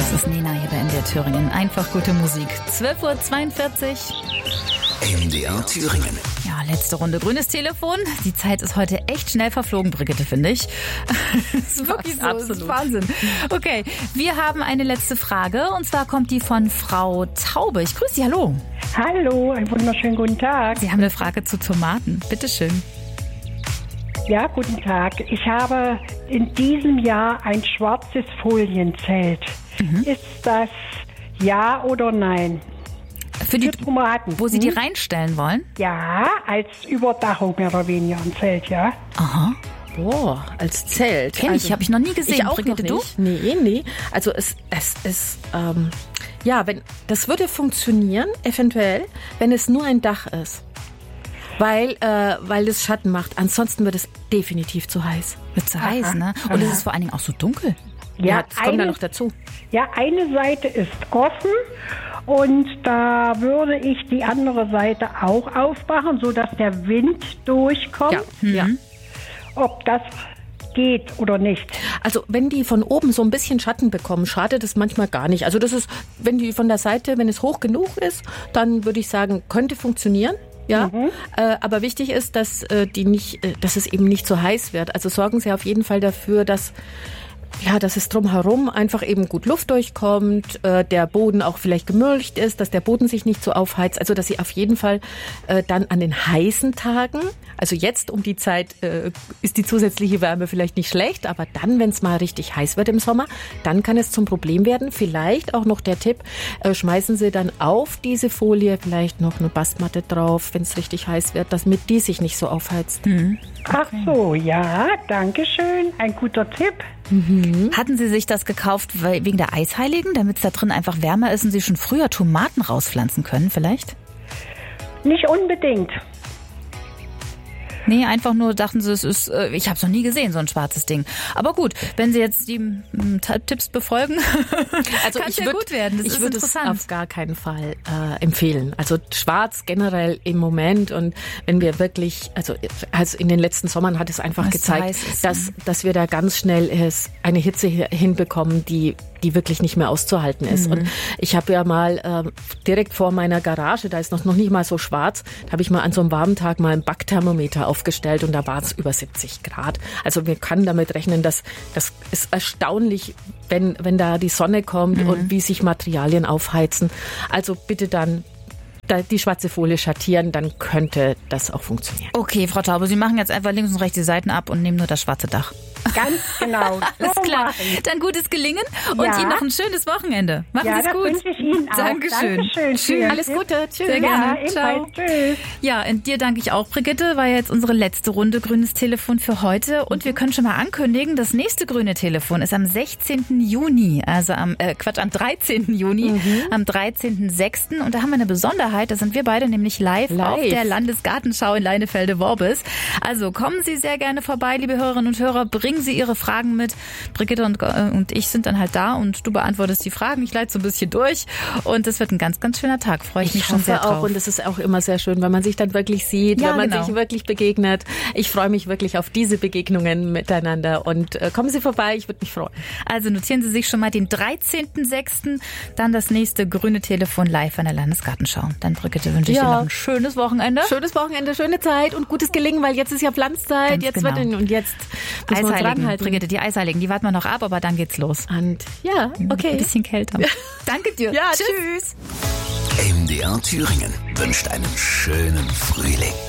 Das ist Nena hier bei MDR Thüringen. Einfach gute Musik. 12:42 Uhr. MDR Thüringen. Ja, letzte Runde grünes Telefon. Die Zeit ist heute echt schnell verflogen, Brigitte, finde ich. Das ist wirklich so, absolut. Das ist Wahnsinn. Okay, wir haben eine letzte Frage und zwar kommt die von Frau Taube. Ich grüße Sie, hallo. Hallo, einen wunderschönen guten Tag. Sie haben eine Frage zu Tomaten. Bitte schön. Ja, guten Tag. Ich habe in diesem Jahr ein schwarzes Folienzelt. Ist das ja oder nein? Für die Tomaten. Wo Sie die reinstellen wollen? Ja, als Überdachung mehr oder weniger ein Zelt, ja. Aha. Boah, als Zelt. Kenn ich, habe ich noch nie gesehen. Ich auch Brigitte, noch nicht. Nee. Also es ist, das würde funktionieren, eventuell, wenn es nur ein Dach ist. Weil es Schatten macht. Ansonsten wird es definitiv zu heiß. Wird zu heiß, ne? Und es ist vor allen Dingen auch so dunkel. Ja, das kommt dann noch dazu. Ja, eine Seite ist offen und da würde ich die andere Seite auch aufmachen, sodass der Wind durchkommt. Ja. Ob das geht oder nicht. Also wenn die von oben so ein bisschen Schatten bekommen, schadet es manchmal gar nicht. Also das ist, wenn die von der Seite, wenn es hoch genug ist, dann würde ich sagen, könnte funktionieren. Ja, aber wichtig ist, dass dass es eben nicht so heiß wird. Also sorgen Sie auf jeden Fall dafür, dass es drumherum einfach eben gut Luft durchkommt, der Boden auch vielleicht gemulcht ist, dass der Boden sich nicht so aufheizt. Also dass Sie auf jeden Fall dann an den heißen Tagen, also jetzt um die Zeit ist die zusätzliche Wärme vielleicht nicht schlecht, aber dann, wenn es mal richtig heiß wird im Sommer, dann kann es zum Problem werden. Vielleicht auch noch der Tipp, schmeißen Sie dann auf diese Folie vielleicht noch eine Bastmatte drauf, wenn es richtig heiß wird, damit die sich nicht so aufheizt. Ach so, ja, danke schön. Ein guter Tipp. Hatten Sie sich das gekauft wegen der Eisheiligen, damit es da drin einfach wärmer ist und Sie schon früher Tomaten rauspflanzen können vielleicht? Nicht unbedingt. Nee, einfach nur dachten Sie, es ist, ich habe es noch nie gesehen, so ein schwarzes Ding. Aber gut, wenn Sie jetzt die Tipps befolgen, also kann es ja gut werden. Ich würde es auf gar keinen Fall empfehlen. Also schwarz generell im Moment und wenn wir wirklich, also in den letzten Sommern hat es einfach gezeigt, dass wir da ganz schnell eine Hitze hinbekommen, die wirklich nicht mehr auszuhalten ist. Und ich habe ja mal direkt vor meiner Garage, da ist noch nicht mal so schwarz, da habe ich mal an so einem warmen Tag mal ein Backthermometer aufgestellt und da war es über 70 Grad. Also wir können damit rechnen, dass das ist erstaunlich, wenn da die Sonne kommt und wie sich Materialien aufheizen. Also bitte dann die schwarze Folie schattieren, dann könnte das auch funktionieren. Okay, Frau Taube, Sie machen jetzt einfach links und rechts die Seiten ab und nehmen nur das schwarze Dach. Ganz genau. Alles klar. Dann gutes Gelingen und Ihnen noch ein schönes Wochenende. Machen Sie es gut. Ja, das wünsche ich Ihnen auch. Dankeschön. Tschüss. Alles Gute. Tschüss. Sehr gerne. Ciao. Tschüss. Ja, und dir danke ich auch, Brigitte. War jetzt unsere letzte Runde grünes Telefon für heute. Und wir können schon mal ankündigen, das nächste grüne Telefon ist am 16. Juni. Also am 13. Juni. Am 13.06. Und da haben wir eine Besonderheit. Da sind wir beide nämlich live auf der Landesgartenschau in Leinefelde-Worbis. Also kommen Sie sehr gerne vorbei, liebe Hörerinnen und Hörer. Bringen Sie Ihre Fragen mit. Brigitte und ich sind dann halt da und du beantwortest die Fragen. Ich leite so ein bisschen durch und es wird ein ganz, ganz schöner Tag. Freue ich mich schon sehr drauf. Und es ist auch immer sehr schön, wenn man sich dann wirklich sieht, wenn man sich wirklich begegnet. Ich freue mich wirklich auf diese Begegnungen miteinander und kommen Sie vorbei, ich würde mich freuen. Also notieren Sie sich schon mal den 13.06., dann das nächste grüne Telefon live an der Landesgartenschau. Dann, Brigitte, wünsche ich dir noch ein schönes Wochenende. Schönes Wochenende, schöne Zeit und gutes Gelingen, weil jetzt ist ja Pflanzzeit. Jetzt muss man ranhalten. Brigitte, die Eisheiligen, die warten wir noch ab, aber dann geht's los. Und ja, okay. Ein bisschen kälter. Danke dir. Ja, tschüss. MDR Thüringen wünscht einen schönen Frühling.